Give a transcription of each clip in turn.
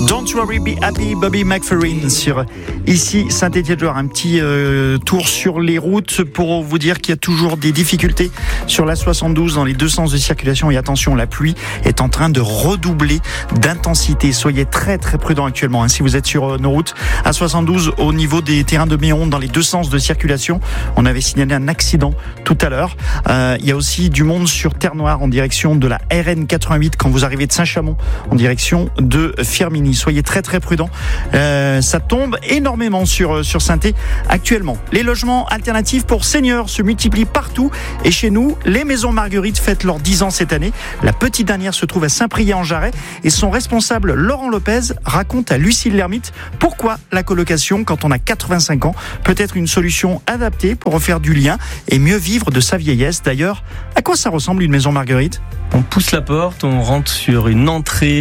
Don't Worry Be Happy, Bobby McFerrin sur ici Saint-Étienne-Loire. Un petit tour sur les routes pour vous dire qu'il y a toujours des difficultés sur la 72 dans les deux sens de circulation. Et attention, la pluie est en train de redoubler d'intensité. Soyez très très prudents actuellement si vous êtes sur nos routes. À 72 au niveau des terrains de Méon dans les deux sens de circulation. On avait signalé un accident tout à l'heure. Il y a aussi du monde sur Terre-Noire en direction de la RN 88 quand vous arrivez de Saint-Chamond en direction de Firminy. Soyez très très prudents. Ça tombe énormément sur Saint-Étienne actuellement. Les logements alternatifs pour seniors se multiplient partout et chez nous, les maisons Marguerite fêtent leurs 10 ans cette année. La petite dernière se trouve à Saint-Priest-en-Jarret et son responsable Laurent Lopez raconte à Lucille Lermite pourquoi la colocation quand on a 85 ans peut être une solution adaptée pour refaire du lien et mieux vivre de sa vieillesse. D'ailleurs, à quoi ça ressemble une maison Marguerite ? On pousse la porte, on rentre sur une entrée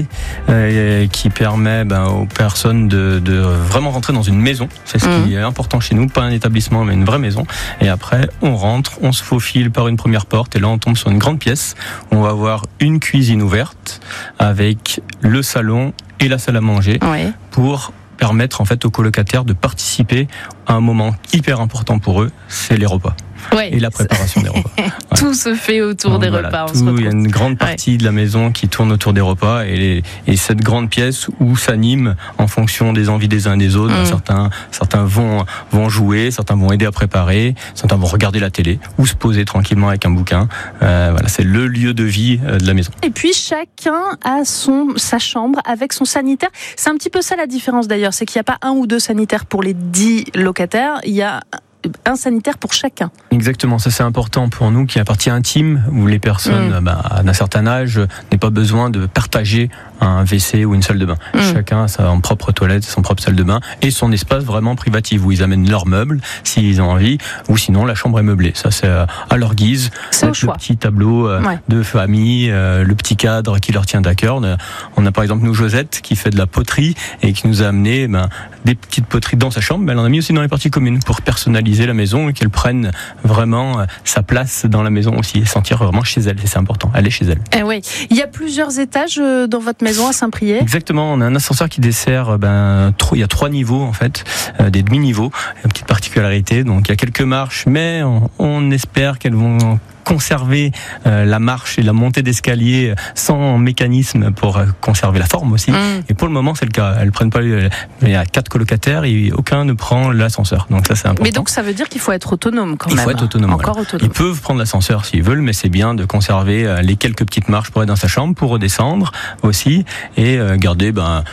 qui permet aux personnes de vraiment rentrer dans une maison. C'est ce qui est important chez nous, pas un établissement mais une vraie maison. Et après, on rentre, on se faufile par une première porte et là on tombe sur une grande pièce. On va avoir une cuisine ouverte avec le salon et la salle à manger pour permettre en fait aux colocataires de participer à un moment hyper important pour eux, c'est les repas. Et la préparation des repas. Tout se fait autour des repas. Il y a une grande partie de la maison qui tourne autour des repas et cette grande pièce où s'anime en fonction des envies des uns et des autres. Certains vont jouer, certains vont aider à préparer, certains vont regarder la télé ou se poser tranquillement avec un bouquin. C'est le lieu de vie de la maison. Et puis chacun a sa chambre avec son sanitaire. C'est un petit peu ça la différence d'ailleurs, c'est qu'il n'y a pas un ou deux sanitaires pour les 10 locataires, il y a un sanitaire pour chacun. Exactement, ça c'est important pour nous, qui est la partie intime où les personnes d'un certain âge n'aient pas besoin de partager un WC ou une salle de bain. Chacun a sa propre toilette, son propre salle de bain et son espace vraiment privatif où ils amènent leurs meubles s'ils ont envie, ou sinon la chambre est meublée. Ça c'est à leur guise. C'est au choix. Le petit tableau de famille, le petit cadre qui leur tient à cœur. On a par exemple nous Josette qui fait de la poterie et qui nous a amené des petites poteries dans sa chambre, mais elle en a mis aussi dans les parties communes pour personnaliser la maison et qu'elle prenne vraiment sa place dans la maison aussi et sentir vraiment chez elle. Et c'est important, elle est chez elle. Il y a plusieurs étages dans votre maison à Saint-Priest. Exactement, on a un ascenseur qui dessert, il y a 3 niveaux en fait, des demi-niveaux, une petite particularité. Donc il y a quelques marches, mais on espère qu'elles vont conserver la marche et la montée d'escalier sans mécanisme pour conserver la forme aussi. Et pour le moment, c'est le cas. Elles prennent pas. Il y a 4 colocataires et aucun ne prend l'ascenseur. Donc ça, c'est important. Mais donc ça veut dire qu'il faut être autonome quand même. Il faut être autonome. Encore autonome. Ils peuvent prendre l'ascenseur s'ils veulent, mais c'est bien de conserver les quelques petites marches pour être dans sa chambre, pour redescendre aussi et garder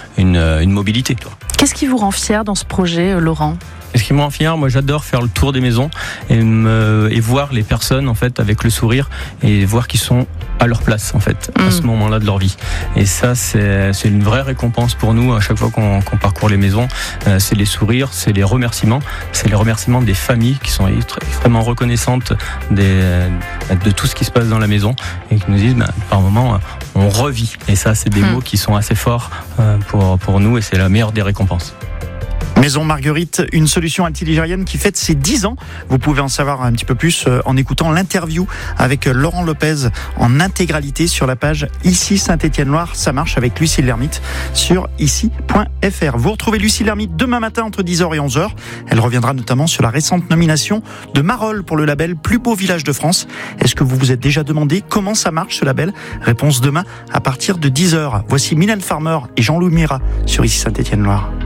une mobilité. Qu'est-ce qui vous rend fier dans ce projet, Laurent ? Et ce qui me rend fier, moi j'adore faire le tour des maisons et voir les personnes en fait avec le sourire et voir qu'ils sont à leur place en fait à ce moment-là de leur vie. Et ça c'est une vraie récompense pour nous à chaque fois qu'on parcourt les maisons. C'est les sourires, c'est les remerciements des familles qui sont extrêmement reconnaissantes de tout ce qui se passe dans la maison et qui nous disent par moments on revit. Et ça c'est des mots qui sont assez forts pour nous et c'est la meilleure des récompenses. Maison Marguerite, une solution antiligérienne qui fête ses 10 ans. Vous pouvez en savoir un petit peu plus en écoutant l'interview avec Laurent Lopez en intégralité sur la page Ici Saint-Étienne-Loire. Ça marche avec Lucille Lermite sur ici.fr. Vous retrouvez Lucille Lermite demain matin entre 10h et 11h. Elle reviendra notamment sur la récente nomination de Marolles pour le label Plus beau village de France. Est-ce que vous vous êtes déjà demandé comment ça marche ce label ? Réponse demain à partir de 10h. Voici Mylène Farmer et Jean-Louis Mira sur Ici Saint-Étienne-Loire.